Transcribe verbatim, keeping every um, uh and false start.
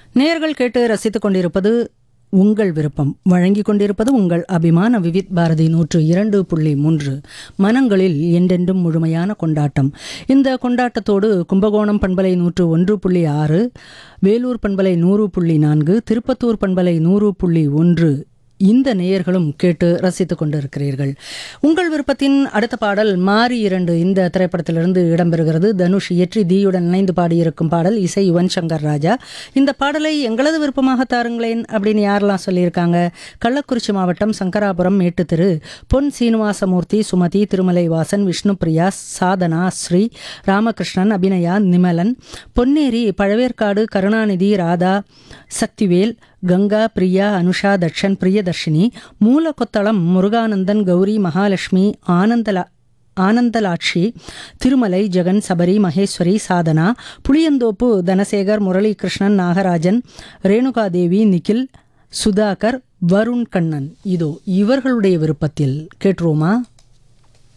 நேயர்கள் கேட்டு ரசித்துக் கொண்டிருப்பது உங்கள் விருப்பம். வழங்கிக் கொண்டிருப்பது உங்கள் அபிமான விவித் பாரதி நூற்று இரண்டு புள்ளி மூன்று. மனங்களில் என்றென்றும் முழுமையான கொண்டாட்டம். இந்த கொண்டாட்டத்தோடு கும்பகோணம் பண்பலை நூற்று ஒன்று புள்ளி ஆறு, வேலூர் பண்பலை நூறு புள்ளி நான்கு, திருப்பத்தூர் பண்பலை நூறு புள்ளி ஒன்று இந்த நேயர்களும் கேட்டு ரசித்துக் கொண்டிருக்கிறீர்கள். உங்கள் விருப்பத்தின் அடுத்த பாடல் மாரி இரண்டு இந்த திரைப்படத்திலிருந்து இடம்பெறுகிறது. தனுஷ் இயற்றி தீயுடன் இணைந்து பாடியிருக்கும் பாடல். இசை யுவன் சங்கர் ராஜா. இந்த பாடலை எங்களது விருப்பமாக தாருங்களேன் அப்படின்னு யாரெல்லாம் சொல்லியிருக்காங்க? கள்ளக்குறிச்சி மாவட்டம் சங்கராபுரம் மேட்டுத்திரு பொன் சீனிவாசமூர்த்தி, சுமதி, திருமலை வாசன், விஷ்ணுபிரியா, சாதனா, ஸ்ரீ ராமகிருஷ்ணன், அபிநயா, நிமலன், பொன்னேரி, பழவேற்காடு, கருணாநிதி, ராதா, சக்திவேல், கங்கா, பிரியா, அனுஷா, தட்சன், பிரியதர்ஷினி, மூலக்கொத்தளம் முருகானந்தன், கௌரி, மகாலட்சுமி, ஆனந்தலா ஆனந்தலாட்சி, திருமலை, ஜெகன், சபரி, மகேஸ்வரி, சாதனா, புளியந்தோப்பு, தனசேகர், முரளிகிருஷ்ணன், நாகராஜன், ரேணுகாதேவி, நிகில், சுதாகர், வருண் கண்ணன். இதோ இவர்களுடைய விருப்பத்தில் கேட்டுருவோமா?